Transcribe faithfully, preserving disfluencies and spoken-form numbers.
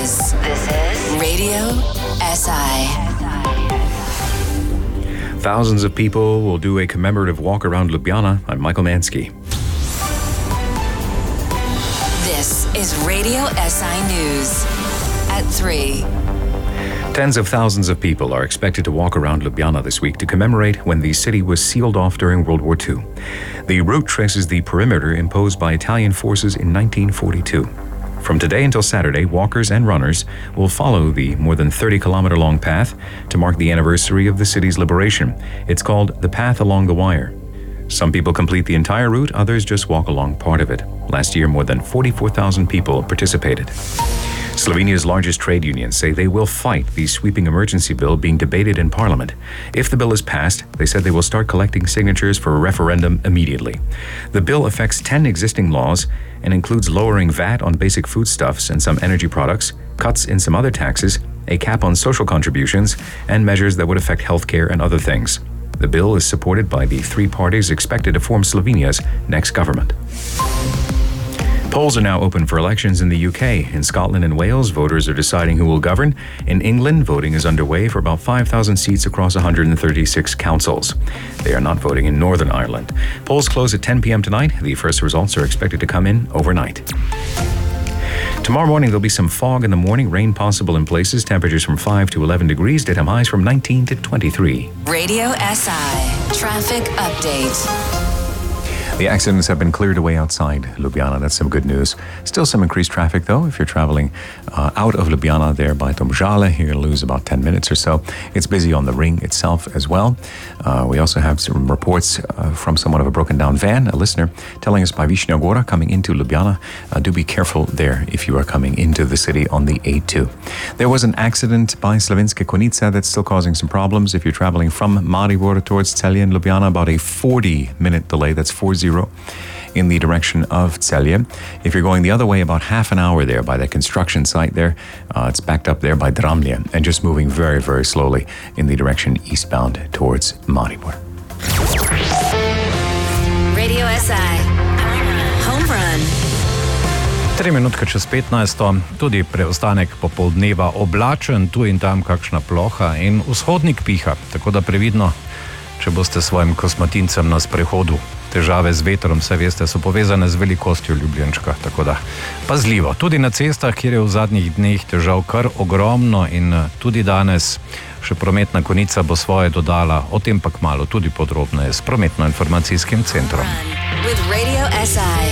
is, this is Radio S I. Thousands of people will do a commemorative walk around Ljubljana. I'm Michael Mansky. This is Radio S I News at three. Tens of thousands of people are expected to walk around Ljubljana this week to commemorate when the city was sealed off during World War Two. The route traces the perimeter imposed by Italian forces in nineteen forty-two. From today until Saturday, walkers and runners will follow the more than thirty kilometer long path to mark the anniversary of the city's liberation. It's called the Path Along the Wire. Some people complete the entire route, others just walk along part of it. Last year, more than forty-four thousand people participated. Slovenia's largest trade unions say they will fight the sweeping emergency bill being debated in Parliament. If the bill is passed, they said they will start collecting signatures for a referendum immediately. The bill affects ten existing laws and includes lowering V A T on basic foodstuffs and some energy products, cuts in some other taxes, a cap on social contributions, and measures that would affect healthcare and other things. The bill is supported by the three parties expected to form Slovenia's next government. Polls are now open for elections in the U K. In Scotland and Wales, voters are deciding who will govern. In England, voting is underway for about five thousand seats across one hundred thirty-six councils. They are not voting in Northern Ireland. Polls close at ten p.m. tonight. The first results are expected to come in overnight. Tomorrow morning, there'll be some fog in the morning, rain possible in places, temperatures from five to eleven degrees, daytime highs from nineteen to twenty-three. Radio S I Traffic Update. The accidents have been cleared away outside Ljubljana. That's some good news. Still some increased traffic, though. If you're traveling uh, out of Ljubljana there by Domžale, you're going to lose about ten minutes or so. It's busy on the ring itself as well. Uh, we also have some reports uh, from somewhat of a broken-down van, a listener telling us by Višnja Gora coming into Ljubljana. Uh, do be careful there if you are coming into the city on the A two. There was an accident by Slovenske Konjice that's still causing some problems. If you're traveling from Maribor towards Celje and Ljubljana, about a forty-minute delay. That's four zero. In the direction of Celje. If you're going the other way, about half an hour there by that construction site there. Uh, it's backed up there by Dramlje and just moving very, very slowly in the direction eastbound towards Maribor. Radio S I Home Run. Tri minutke čez petnajsto, tudi preostanek popoldneva oblačen, tu in tam kakšna ploha in vzhodnik piha, tako da previdno, če boste svojim kosmatincem na sprehodu. Težave z vetrom, vse veste, so povezane z velikostjo ljubljenčka, tako da pazljivo. Tudi na cestah, kjer je v zadnjih dneh težav kar ogromno in tudi danes še prometna konica bo svoje dodala, o tem pa kmalu tudi podrobneje s prometno-informacijskim centrom. With Radio S I.